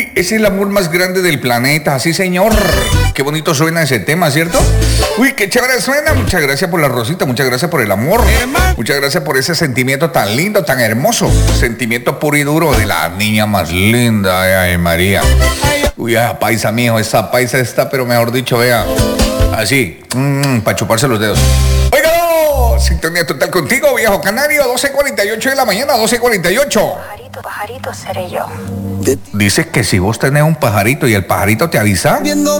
Uy, es el amor más grande del planeta, sí señor. Qué bonito suena ese tema, ¿cierto? Uy, qué chévere suena. Muchas gracias por la rosita, muchas gracias por el amor. Muchas gracias por ese sentimiento tan lindo, tan hermoso. Sentimiento puro y duro de la niña más linda, ay María. Uy, esa paisa, mijo, esa paisa está, pero mejor dicho, vea, así, para chuparse los dedos. Oiga, sintonía total contigo, viejo canario, 12:48 de la mañana, 12:48. Pajarito seré yo. Dices que si vos tenés un pajarito y el pajarito te avisa.